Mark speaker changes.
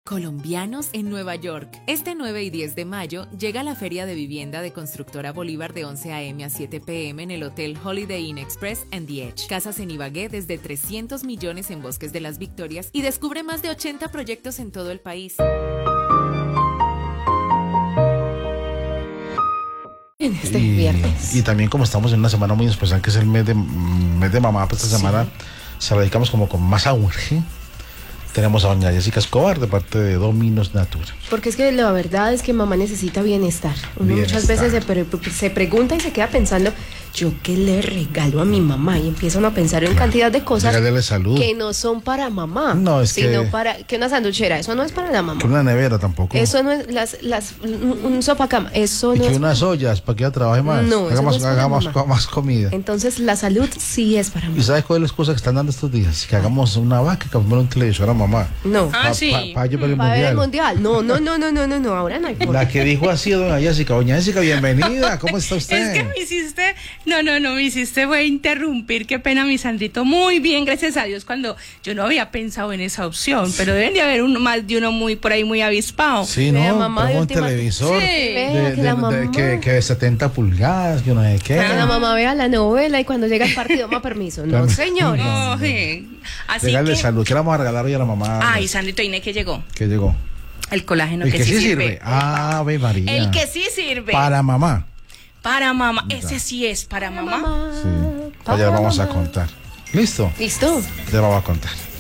Speaker 1: Colombianos en Nueva York. Este 9 y 10 de mayo llega la Feria de Vivienda de Constructora Bolívar de 11 a.m. a 7 p.m. en el Hotel Holiday Inn Express and The Edge. Casas en Ibagué desde 300 millones en Bosques de las Victorias y descubre más de 80 proyectos en todo el país.
Speaker 2: En este viernes.
Speaker 3: Y también como estamos en una semana muy especial que es el mes de mamá, pues esta semana se la dedicamos como con más amor, ¿sí? Tenemos a doña Jessica Escobar de parte de Dominos Natura.
Speaker 2: Porque es que la verdad es que mamá necesita bienestar. Uno muchas veces se pregunta y se queda pensando, ¿yo qué le regalo a mi mamá? Y empieza uno a pensar en cantidad de cosas
Speaker 3: salud,
Speaker 2: que no son para mamá.
Speaker 3: No, es
Speaker 2: sino para que una sanduchera, eso no es para la mamá.
Speaker 3: Que una nevera tampoco.
Speaker 2: Eso no es un sofacama, eso
Speaker 3: y
Speaker 2: no
Speaker 3: que
Speaker 2: es
Speaker 3: unas ollas para que ella trabaje más.
Speaker 2: No,
Speaker 3: haga más comida.
Speaker 2: Entonces la salud sí es para mamá.
Speaker 3: ¿Y sabes cuál es la excusa que están dando estos días? Que hagamos una vaca y compremos un televisor a mamá.
Speaker 2: No.
Speaker 3: Para
Speaker 2: ver el mundial. No, ahora no hay forma.
Speaker 3: La que dijo así doña Jessica. Doña Jessica, bienvenida. ¿Cómo está usted?
Speaker 4: Es que me hiciste, me hiciste fue interrumpir. Qué pena, mi Sandrito. Muy bien, gracias a Dios, cuando yo no había pensado en esa opción, pero deben de haber más de uno muy por ahí muy avispado.
Speaker 3: Sí, no,
Speaker 2: mamá
Speaker 3: un televisor que de 70 pulgadas, que no sé qué.
Speaker 2: Que la mamá vea la novela y cuando llega el partido, más permiso. No, señores.
Speaker 4: No, sí. Así
Speaker 3: regale
Speaker 4: que
Speaker 3: salud. ¿Qué le vamos a regalar hoy a la mamá?
Speaker 4: Ay, Sandrito, Inés, que llegó.
Speaker 3: ¿Qué llegó?
Speaker 4: El colágeno
Speaker 3: El
Speaker 4: que sí sirve.
Speaker 3: Ave María.
Speaker 4: El que sí sirve.
Speaker 3: Para mamá.
Speaker 4: Para mamá. Ese sí es para mamá.
Speaker 3: Sí. Ya le vamos a contar. ¿Listo?
Speaker 2: ¿Listo?
Speaker 3: Le vamos a contar.